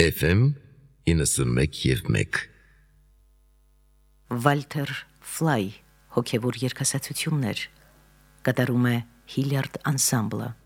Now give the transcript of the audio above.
FM 91.1 Վալթեր Ֆլայ հոգևոր երգասացություններ կատարում է Հիլյարդ անսամբլը